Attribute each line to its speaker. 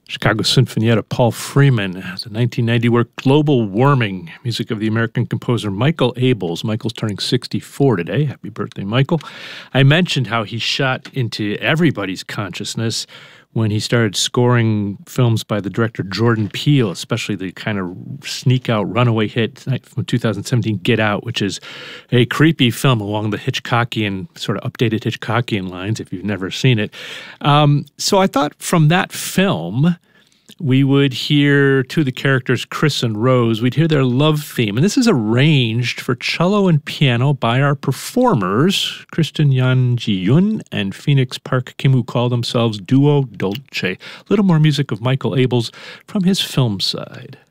Speaker 1: Chicago Sinfonietta, Paul Freeman, the 1990 work Global Warming, music of the American composer Michael Abels. Michael's turning 64 today. Happy birthday, Michael. I mentioned how he shot into everybody's consciousness when he started scoring films by the director Jordan Peele, especially the kind of sneak-out runaway hit from 2017, Get Out, which is a creepy film along the Hitchcockian, sort of updated Hitchcockian lines, if you've never seen it. So I thought from that film, we would hear two of the characters, Chris and Rose, we'd hear their love theme. And this is arranged for cello and piano by our performers, Kristen Yan-ji-yun and Phoenix Park Kim, who call themselves Duo Dolce. A little more music of Michael Abels from his film side.